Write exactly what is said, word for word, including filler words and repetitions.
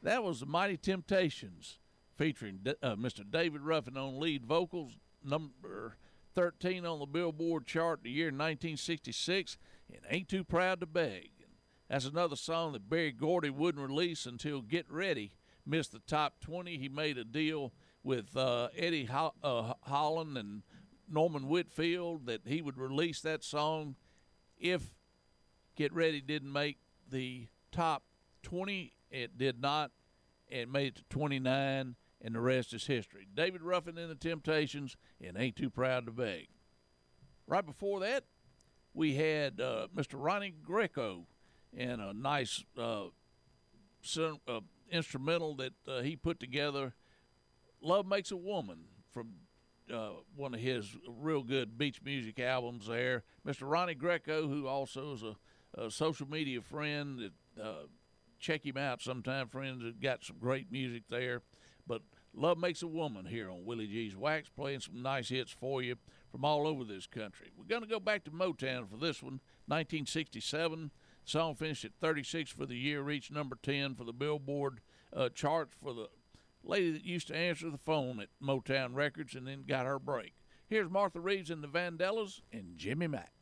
That was the Mighty Temptations featuring uh, Mister David Ruffin on lead vocals, number thirteen on the Billboard chart the year nineteen sixty-six, and Ain't Too Proud to Beg. That's another song that Berry Gordy wouldn't release until Get Ready missed the top twenty. He made a deal with uh, Eddie Ho- uh, Holland and Norman Whitfield that he would release that song if Get Ready didn't make the top twenty. It did not. It made it to twenty-nine, and the rest is history. David Ruffin and the Temptations and Ain't Too Proud to Beg. Right before that, we had uh, Mister Ronnie Greco and a nice uh, son, uh, instrumental that uh, he put together, Love Makes a Woman, from uh, one of his real good beach music albums there. Mister Ronnie Greco, who also is a, a social media friend, that, uh, check him out sometime, friends. Have got some great music there. But Love Makes a Woman here on Willie G's Wax, playing some nice hits for you from all over this country. We're going to go back to Motown for this one, nineteen sixty-seven. The song finished at thirty-six for the year, reached number ten for the Billboard uh, charts for the lady that used to answer the phone at Motown Records and then got her break. Here's Martha Reeves and the Vandellas and Jimmy Mack.